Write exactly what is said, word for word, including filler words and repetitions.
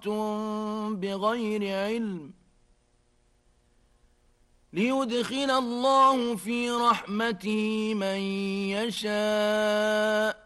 أَشْرَكْتُم بِغَيْرِ عِلْمٍ لِيُدْخِلَ اللَّهُ فِي رَحْمَتِهِ مَن يَشَاءُ